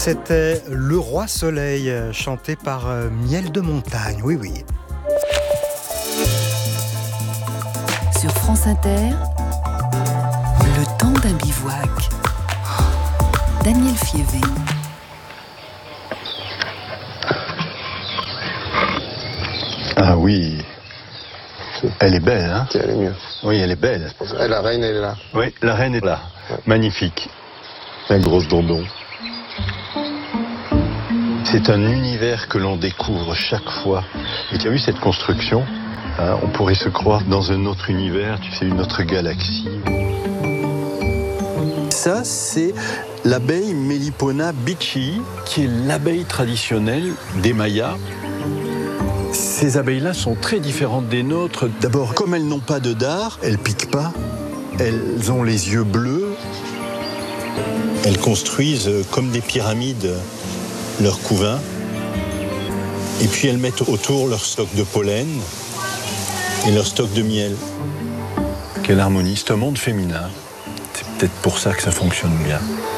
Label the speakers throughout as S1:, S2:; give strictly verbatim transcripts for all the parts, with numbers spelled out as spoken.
S1: C'était Le Roi Soleil, chanté par Miel de Montagne. Oui, oui.
S2: Sur France Inter, le temps d'un bivouac. Daniel Fievé.
S3: Ah oui, elle est belle, hein?
S4: Elle est mieux.
S3: Oui, elle est belle.
S4: Et la reine, elle est là.
S3: Oui, la reine est là. Ouais. Magnifique. La grosse dondon. C'est un univers que l'on découvre chaque fois. Et tu as vu cette construction, hein, on pourrait se croire dans un autre univers, tu sais, une autre galaxie. Ça, c'est l'abeille Melipona bichii, qui est l'abeille traditionnelle des Mayas. Ces abeilles-là sont très différentes des nôtres. D'abord, comme elles n'ont pas de dard, elles piquent pas, elles ont les yeux bleus. Elles construisent comme des pyramides leur couvain. Et puis elles mettent autour leur stock de pollen et leur stock de miel. Quelle harmonie, c'est un monde féminin. C'est peut-être pour ça que ça fonctionne bien.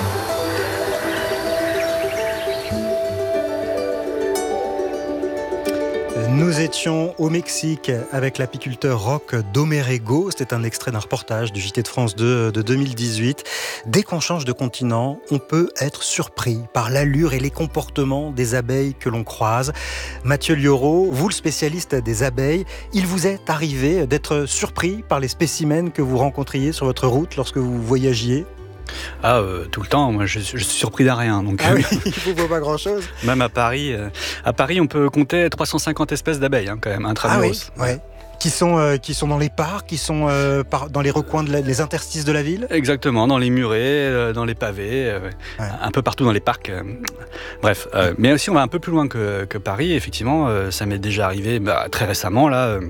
S1: Nous étions au Mexique avec l'apiculteur Roch Domerego. C'était un extrait d'un reportage du J T de France deux de deux mille dix-huit. Dès qu'on change de continent, on peut être surpris par l'allure et les comportements des abeilles que l'on croise. Mathieu Liauraud, vous le spécialiste des abeilles, il vous est arrivé d'être surpris par les spécimens que vous rencontriez sur votre route lorsque vous voyagiez ?
S5: Ah, euh, tout le temps, moi je, je suis surpris d'un rien. Donc,
S1: ah oui, il ne vous voit pas grand-chose.
S5: Même à Paris, euh, à Paris, on peut compter trois cent cinquante espèces d'abeilles, hein, quand même, intramuros.
S1: Ah oui, ouais. Qui sont, euh, qui sont dans les parcs, qui sont euh, par, dans les recoins, de la, les interstices de la ville ?
S5: Exactement, dans les murets, euh, dans les pavés, euh, ouais. Un peu partout dans les parcs. Euh, bref, euh, mais aussi on va un peu plus loin que, que Paris, effectivement, euh, ça m'est déjà arrivé bah, très récemment, là... Euh,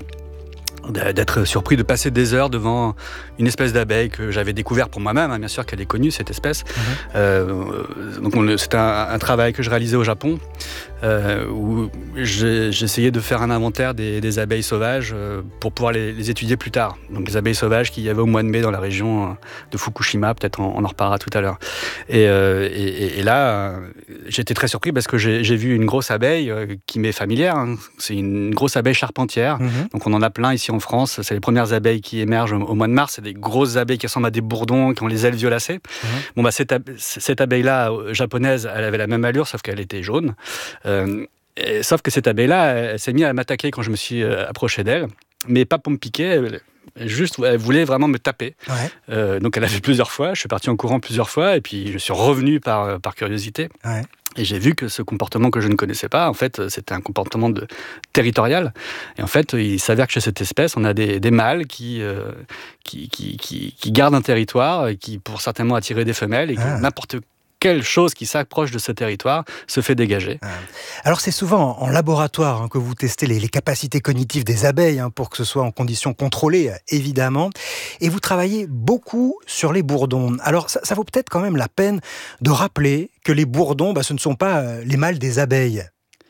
S5: d'être surpris de passer des heures devant une espèce d'abeille que j'avais découvert pour moi-même, hein, bien sûr qu'elle est connue cette espèce. Mmh. Euh, donc on, c'était un, un travail que je réalisais au Japon euh, où j'ai, j'essayais de faire un inventaire des, des abeilles sauvages euh, pour pouvoir les, les étudier plus tard. Donc les abeilles sauvages qu'il y avait au mois de mai dans la région de Fukushima, peut-être on, on en reparlera tout à l'heure. Et, euh, et, et là, euh, j'étais très surpris parce que j'ai, j'ai vu une grosse abeille euh, qui m'est familière. Hein. C'est une grosse abeille charpentière. Mmh. Donc on en a plein ici en France, c'est les premières abeilles qui émergent au mois de mars. C'est des grosses abeilles qui ressemblent à des bourdons, qui ont les ailes violacées. Mmh. Bon, bah, cette, ab- cette abeille-là, japonaise, elle avait la même allure, sauf qu'elle était jaune. Euh, et, sauf que cette abeille-là, elle, elle s'est mise à m'attaquer quand je me suis euh, approché d'elle. Mais pas pour me piquer, elle, juste, elle voulait vraiment me taper. Ouais. Euh, donc elle a fait plusieurs fois, je suis parti en courant plusieurs fois, et puis je suis revenu par, par curiosité. Ouais. Et j'ai vu que ce comportement que je ne connaissais pas, en fait, c'était un comportement de, territorial. Et en fait, il s'avère que chez cette espèce, on a des, des mâles qui, euh, qui, qui, qui, qui gardent un territoire, et qui, pour certainement attirer des femelles, et qui, ah. n'importe quelle chose qui s'approche de ce territoire se fait dégager.
S1: Alors c'est souvent en laboratoire hein, que vous testez les, les capacités cognitives des abeilles, hein, pour que ce soit en conditions contrôlées, évidemment. Et vous travaillez beaucoup sur les bourdons. Alors ça, ça vaut peut-être quand même la peine de rappeler que les bourdons, bah, ce ne sont pas euh, les mâles des abeilles.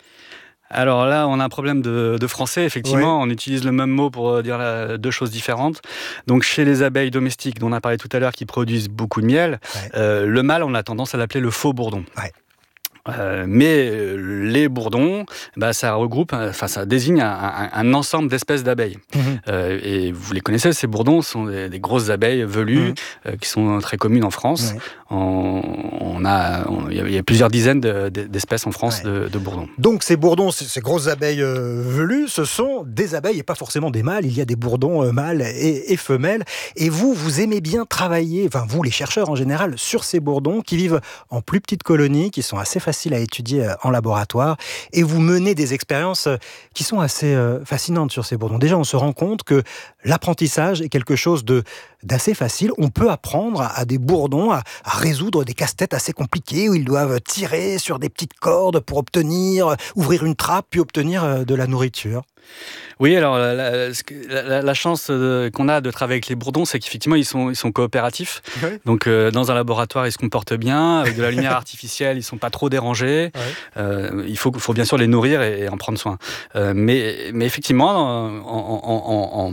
S5: Alors là, on a un problème de, de français, effectivement. Ouais. On utilise le même mot pour dire la, deux choses différentes. Donc, chez les abeilles domestiques, dont on a parlé tout à l'heure, qui produisent beaucoup de miel, ouais. euh, le mâle, on a tendance à l'appeler le faux bourdon. Ouais. Euh, mais euh, les bourdons, bah, ça regroupe, enfin ça désigne un, un, un ensemble d'espèces d'abeilles. Mmh. Euh, et vous les connaissez, ces bourdons sont des, des grosses abeilles velues mmh. euh, qui sont très communes en France. Ouais. On, on a, il y, y a plusieurs dizaines de, de, d'espèces en France ouais. de, de bourdons.
S1: Donc ces bourdons, ces, ces grosses abeilles euh, velues, ce sont des abeilles et pas forcément des mâles. Il y a des bourdons euh, mâles et, et femelles. Et vous, vous aimez bien travailler, enfin vous les chercheurs en général, sur ces bourdons qui vivent en plus petites colonies, qui sont assez faciles à étudier en laboratoire, et vous menez des expériences qui sont assez euh, fascinantes sur ces bourdons. Déjà, on se rend compte que l'apprentissage est quelque chose de, d'assez facile. On peut apprendre à, à des bourdons à, à résoudre des casse-têtes assez compliqués où ils doivent tirer sur des petites cordes pour obtenir, ouvrir une trappe, puis obtenir de la nourriture.
S5: Oui, alors la, la, la, la chance qu'on a de travailler avec les bourdons, c'est qu'effectivement ils sont, ils sont coopératifs. Oui. Donc euh, dans un laboratoire, ils se comportent bien, avec de la lumière artificielle, ils sont pas trop dérangés. Oui. Euh, il faut, faut bien sûr les nourrir et, et en prendre soin. Euh, mais, mais effectivement, en, en, en, en,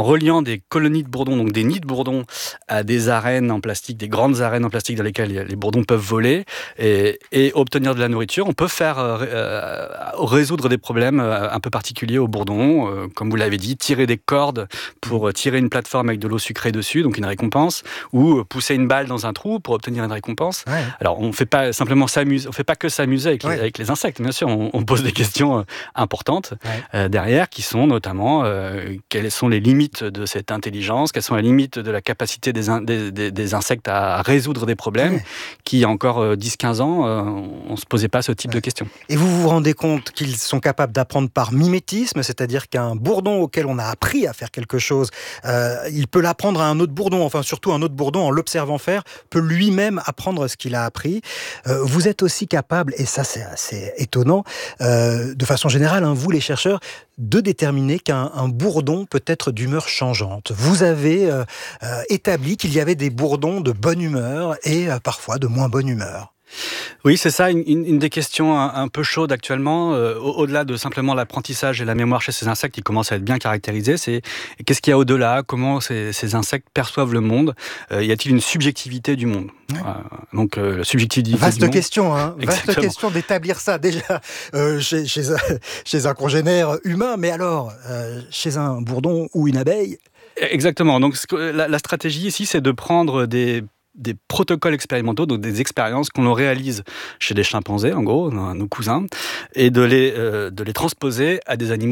S5: en reliant des colonies de bourdons, donc des nids de bourdons, à des arènes en plastique, des grandes arènes en plastique dans lesquelles les bourdons peuvent voler et, et obtenir de la nourriture, on peut faire euh, résoudre des problèmes un peu particuliers aux bourdons, euh, comme vous l'avez dit, tirer des cordes pour tirer une plateforme avec de l'eau sucrée dessus, donc une récompense, ou pousser une balle dans un trou pour obtenir une récompense. Ouais. Alors on fait pas simplement s'amuser, on fait pas que s'amuser avec, ouais. les, avec les insectes, bien sûr, on, on pose des questions importantes ouais. euh, derrière, qui sont notamment euh, quelles sont les limites de cette intelligence, quelles sont les limites de la capacité des, in, des, des, des insectes à résoudre des problèmes, ouais. qui il y a encore euh, dix à quinze ans, euh, on ne se posait pas ce type ouais. de questions.
S1: Et vous vous rendez compte qu'ils sont capables d'apprendre par mimétisme, c'est-à-dire qu'un bourdon auquel on a appris à faire quelque chose, euh, il peut l'apprendre à un autre bourdon, enfin surtout un autre bourdon, en l'observant faire, peut lui-même apprendre ce qu'il a appris. Euh, vous êtes aussi capable, et ça c'est assez étonnant, euh, de façon générale, hein, vous les chercheurs, de déterminer qu'un un bourdon peut être d'humeur changeante. Vous avez euh, euh, établi qu'il y avait des bourdons de bonne humeur et euh, parfois de moins bonne humeur.
S5: Oui, c'est ça, une, une des questions un, un peu chaudes actuellement, euh, au-delà de simplement l'apprentissage et la mémoire chez ces insectes qui commencent à être bien caractérisés, c'est qu'est-ce qu'il y a au-delà, comment ces, ces insectes perçoivent le monde, euh, y a-t-il une subjectivité du monde? Ouais. euh, Donc, euh, la subjectivité
S1: Vaste
S5: du monde...
S1: question, hein, vaste question d'établir ça, déjà, euh, chez, chez, un, chez un congénère humain, mais alors, euh, chez un bourdon ou une abeille?
S5: Exactement, donc la, la stratégie ici, c'est de prendre des... des protocoles expérimentaux, donc des expériences qu'on réalise chez des chimpanzés, en gros, nos cousins, et de les, euh, de les transposer à des animaux